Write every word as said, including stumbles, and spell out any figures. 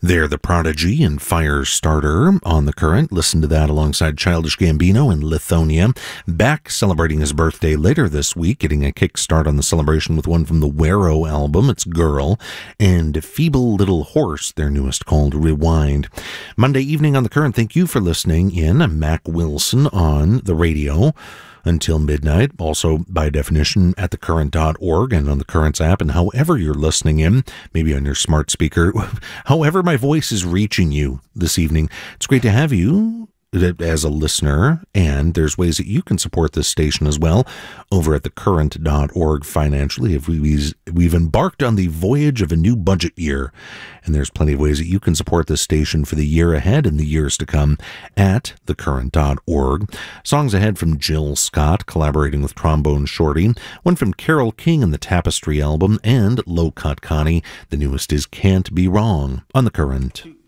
They're The Prodigy and Firestarter on The Current. Listen to that alongside Childish Gambino and Lithonia. Beck celebrating his birthday later this week, getting a kickstart on the celebration with one from the Wero album, it's Girl, and Feeble Little Horse, their newest, called Rewind. Monday evening on The Current, thank you for listening in. I'm Mac Wilson on the radio until midnight, also by definition at the current dot org and on the Currents app, and however you're listening in, maybe on your smart speaker, however my voice is reaching you this evening. It's great to have you as a listener, and there's ways that you can support this station as well over at the current dot org financially. If we, we've embarked on the voyage of a new budget year, and there's plenty of ways that you can support this station for the year ahead and the years to come at the current dot org. Songs ahead from Jill Scott, collaborating with Trombone Shorty, one from Carole King and the Tapestry album, and Low Cut Connie. The newest is Can't Be Wrong on The Current.